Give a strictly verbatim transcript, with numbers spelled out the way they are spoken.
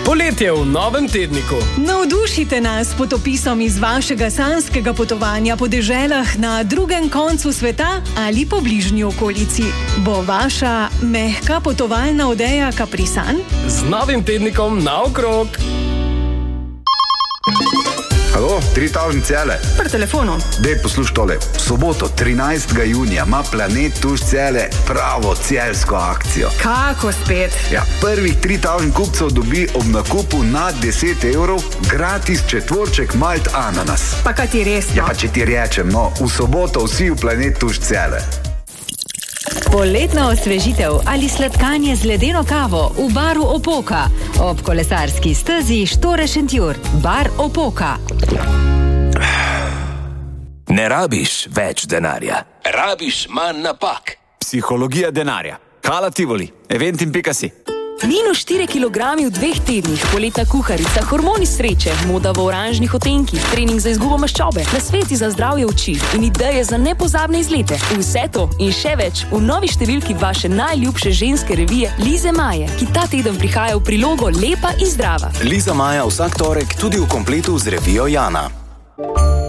Poletje v novem tedniku. Navdušite nas s potopisom iz vašega sanjskega potovanja po deželah na drugem koncu sveta ali po bližnji okolici. Bo vaša mehka potovalna odeja Kaprisan? Z novim tednikom naokrog. Halo, tri tisoč cele. Pri telefonu. Dej, posluš tole. V soboto, trinajstega junija, ima Planet Tuš Cele pravo celsko akcijo. Kako spet? Ja, prvih tri tisoč kupcev dobi ob nakupu nad deset evrov gratis četvorček malt ananas. Pa kaj ti res? Ja, pa če ti rečem, no, v soboto vsi v Planet Tuš Cele. Poletna osvežitev ali sladkanje z ledeno kavo v baru Opoka. Ob kolesarski stezi Štore-Šentjur. Bar Opoka. Ne rabiš več denarja. Rabiš manj napak. Psihologija denarja. Hala Tivoli. Eventim pika si. Minus štiri kilograme v dveh tednih, poletna kuharica, hormoni sreče, moda v oranžnih otenkih, trening za izgubo maščobe, nasveti za zdravje oči in ideje za nepozabne izlete. Vse to in še več v novi številki vaše najljubše ženske revije Lize Maje, ki ta teden prihaja v prilogo Lepa in zdrava. Liza Maja vsak torek tudi v kompletu z revijo Jana.